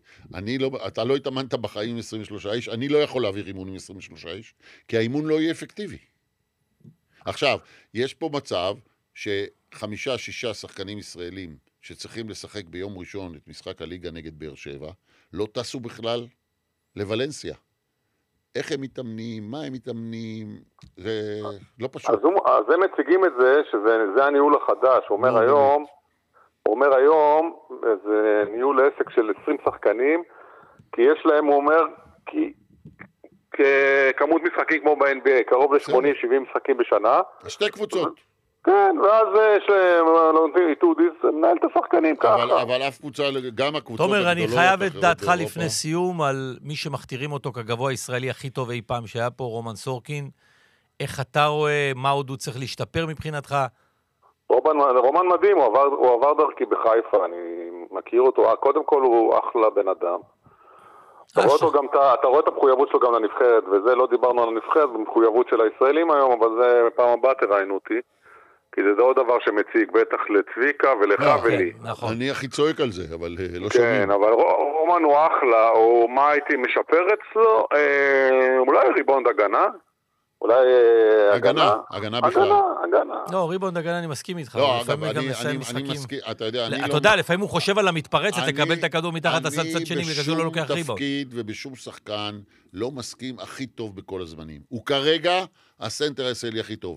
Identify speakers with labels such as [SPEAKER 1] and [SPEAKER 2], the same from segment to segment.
[SPEAKER 1] אתה לא התאמנת בחיים 23 איש, אני לא יכול להעביר אימון עם 23 איש, כי האימון לא יהיה אפקטיבי. עכשיו, יש פה מצב ש5-6 שחקנים ישראלים שצריכים לשחק ביום ראשון את משחק הליגה נגד באר שבע, לא טסו בכלל לוולנסיה. איך הם מתאמנים, מה הם מתאמנים, זה לא פשוט.
[SPEAKER 2] אז הם מציגים את זה, שזה הניהול החדש. הוא אומר היום, זה ניהול עסק של 20 שחקנים, כי יש להם, הוא אומר, כמות משחקים כמו ב-NBA, קרוב ל-80-70 משחקים בשנה.
[SPEAKER 1] שתי קבוצות.
[SPEAKER 2] כן, ואז יש להם איתודיס, מנהל את השחקנים ככה.
[SPEAKER 1] אבל אף קבוצה, גם הקבוצות
[SPEAKER 3] תומר, אני חייב את דעתך לפני סיום על מי שמכתירים אותו כגבוה הישראלי הכי טוב אי פעם שהיה פה, רומן סורקין. איך אתה רואה, מה עוד הוא צריך להשתפר מבחינתך?
[SPEAKER 2] רומן מדהים, הוא עבר דרכי בחיפה, אני מכיר אותו. קודם כל הוא אחלה בן אדם. אתה רואה את המחויבות שלו גם לנבחרת, וזה לא דיברנו על הנבחרת, במחויבות של הישראלים היום, אבל זה פעם הבאה תראיינו אותי. כי זה עוד דבר שמציג, בטח לצביקה ולך ולי.
[SPEAKER 1] אני הכי צועק על זה, אבל לא שומעים.
[SPEAKER 2] כן, אבל רומן הוא אחלה, או מה הייתי משפר אצלו? אולי ריבונד הגנה? אולי
[SPEAKER 1] הגנה בכלל.
[SPEAKER 2] הגנה.
[SPEAKER 3] לא, ריבונד הגנה אני מסכים איתך.
[SPEAKER 1] לא, אגב, אני מסכים, אתה
[SPEAKER 3] יודע, לפעמים הוא חושב על המתפרצת, תקבל את הכדור מתחת לסד צד שני, בגלל לא לוקח ריבונד.
[SPEAKER 1] אני בשום תפקיד ובשום שחקן לא מסכים הכי טוב בכל הזמנים. הוא כרגע הסנטר הישראלי הכי טוב.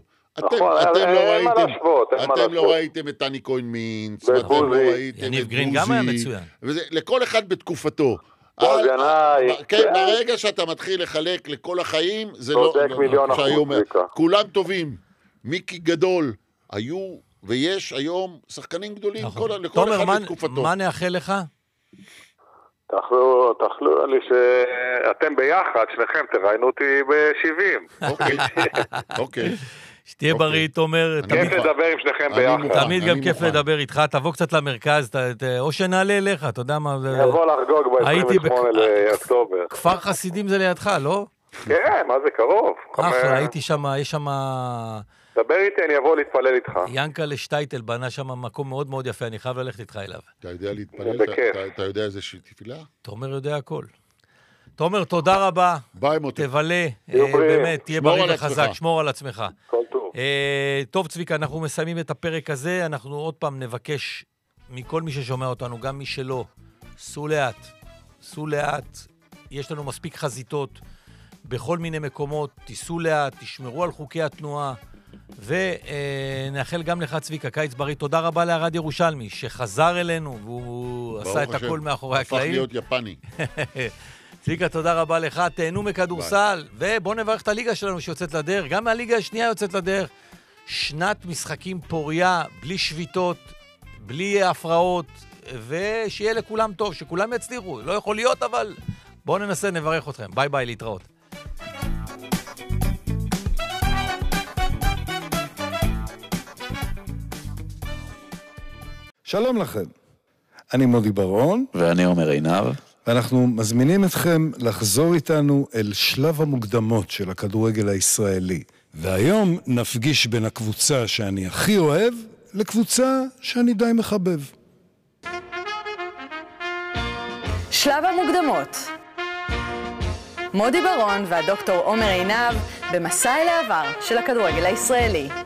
[SPEAKER 1] אתם לא ראיתם את טני כהן מינץ, ואתם לא ראיתם את
[SPEAKER 3] גרין גם היה מצוין.
[SPEAKER 1] לכל אחד בתקופתו. כן, ברגע שאתה מתחיל לחלק לכל החיים, זה לא... כולם טובים. מיקי גדול. היו ויש היום שחקנים גדולים, לכל אחד בתקופתו.
[SPEAKER 3] תומר, מה נאחל לך?
[SPEAKER 2] תאכלו לי שאתם ביחד, שניכם תראיינו אותי ב-70.
[SPEAKER 1] אוקיי.
[SPEAKER 3] שתהיה בריא, תומר.
[SPEAKER 2] כיף לדבר עם שניכם ביחד.
[SPEAKER 3] תמיד גם כיף לדבר איתך, תבוא קצת למרכז, או שנעלה אליך, אתה יודע מה...
[SPEAKER 2] נבוא לחגוג ב-28 לאוקטובר.
[SPEAKER 3] כפר חסידים זה לידך, לא?
[SPEAKER 2] כן, מה זה קרוב?
[SPEAKER 3] אחלה, הייתי שם, יש שם...
[SPEAKER 2] דבר איתי, אני אבוא להתפלל איתך.
[SPEAKER 3] ינקלה שטייטל בנה שם מקום מאוד מאוד יפה, אני חייב ללכת איתך אליו.
[SPEAKER 1] אתה יודע להתפלל? אתה יודע איזה תפילה?
[SPEAKER 3] תומר יודע הכל. תומר, תודה רבה.
[SPEAKER 1] ביי מוטי.
[SPEAKER 3] תבלה, באמת, תהיה בריא וחזק, שמור על עצמך.
[SPEAKER 2] כל טוב.
[SPEAKER 3] טוב, צביקה, אנחנו מסיימים את הפרק הזה, אנחנו עוד פעם נבקש מכל מי ששומע אותנו, גם מי שלא, סעו לאט, יש לנו מספיק חזיתות בכל מיני מקומות, תיסעו לאט, תשמרו על חוקי התנועה, ונאחל גם לך, צביקה, קיץ בריא. תודה רבה לארד ירושלמי, שחזר אלינו, והוא עשה את הכל מאחורי הקלעים.
[SPEAKER 1] הפך להיות יפני.
[SPEAKER 3] צביקה, תודה רבה לך, תהנו מכדורסל, ובואו נברך את הליגה שלנו שיוצאת לדרך, גם מהליגה השנייה יוצאת לדרך, שנת משחקים פוריה, בלי שביתות, בלי הפרעות, ושיהיה לכולם טוב, שכולם יצליחו, לא יכול להיות, אבל בואו ננסה, נברך אתכם, ביי ביי, להתראות.
[SPEAKER 4] שלום לכם, אני מודי ברון,
[SPEAKER 5] ואני עומר עינב,
[SPEAKER 4] ואנחנו מזמינים אתכם לחזור איתנו אל שלב המוקדמות של הכדורגל הישראלי. והיום נפגיש בין הקבוצה שאני הכי אוהב לקבוצה שאני די מחבב.
[SPEAKER 6] שלב המוקדמות. מודי ברון והדוקטור עומר עינב במסע אל העבר של הכדורגל הישראלי.